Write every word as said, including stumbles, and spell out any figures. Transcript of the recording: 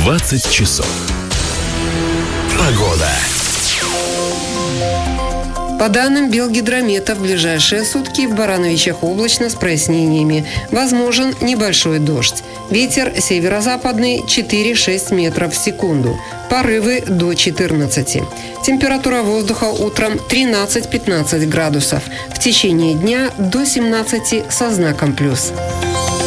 двадцать часов. Погода. По данным Белгидромета, в ближайшие сутки в Барановичах облачно с прояснениями. Возможен небольшой дождь. Ветер северо-западный четыре-шесть метров в секунду. Порывы до четырнадцати. Температура воздуха утром тринадцать-пятнадцать градусов. В течение дня до семнадцати со знаком плюс.